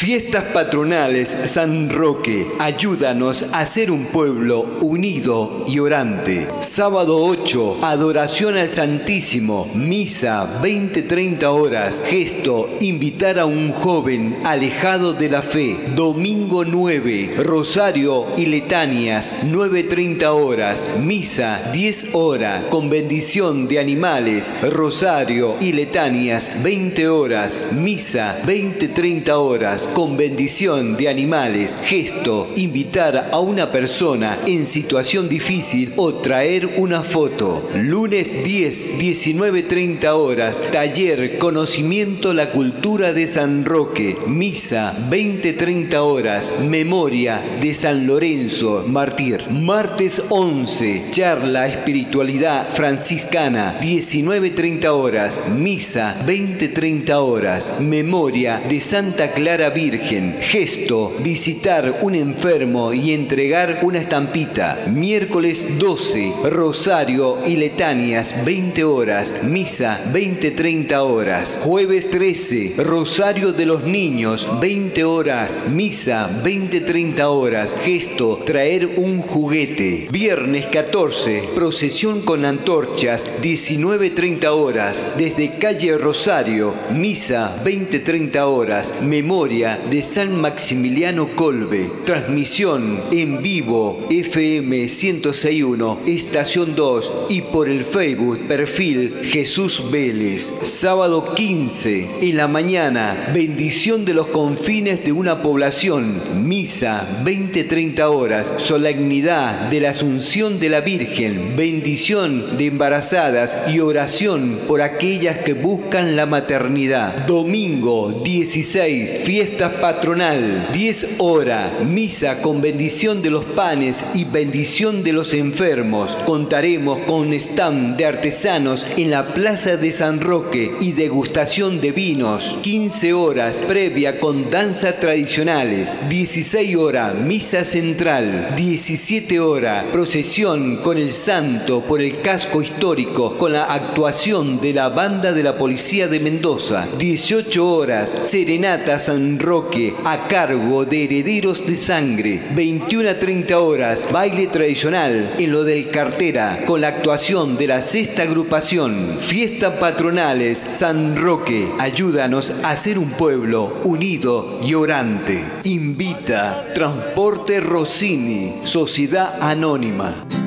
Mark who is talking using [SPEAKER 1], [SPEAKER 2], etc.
[SPEAKER 1] Fiestas patronales San Roque, ayúdanos a ser un pueblo unido y orante. Sábado 8, adoración al Santísimo, misa 20-30 horas, gesto, invitar a un joven alejado de la fe. Domingo 9, rosario y letanías 9-30 horas, misa 10 horas, con bendición de animales, rosario y letanías 20 horas, misa 20-30 horas, con bendición de animales, gesto, invitar a una persona en situación difícil o traer una foto. Lunes 10, 19-30 horas, taller Conocimiento la Cultura de San Roque, misa 20-30 horas, memoria de San Lorenzo Mártir. Martes 11, charla Espiritualidad Franciscana, 19-30 horas, misa 20-30 horas, memoria de Santa Clara Virgen, gesto, visitar un enfermo y entregar una estampita. Miércoles 12, rosario y letanías 20 horas, misa 20-30 horas. Jueves 13, rosario de los niños 20 horas, misa 20-30 horas, gesto, traer un juguete. Viernes 14, procesión con antorchas 19-30 horas, desde calle Rosario, misa 20-30 horas, memoria de San Maximiliano Kolbe. Transmisión en vivo FM 106.1, estación 2 y por el Facebook perfil Jesús Vélez. Sábado 15, en la mañana, bendición de los confines de una población, misa 20-30 horas, solemnidad de la Asunción de la Virgen, bendición de embarazadas y oración por aquellas que buscan la maternidad. Domingo 16, fiesta patronal, 10 horas, misa con bendición de los panes y bendición de los enfermos. Contaremos con stand de artesanos en la Plaza de San Roque y degustación de vinos. 15 horas, previa con danzas tradicionales. 16 horas, misa central. 17 horas, procesión con el santo por el casco histórico con la actuación de la banda de la Policía de Mendoza. 18 horas, serenata San Roque a cargo de Herederos de Sangre. 21-30 horas, baile tradicional en lo del Cartera con la actuación de la sexta agrupación. Fiestas patronales San Roque, ayúdanos a ser un pueblo unido y orante. Invita Transporte Rossini, Sociedad Anónima.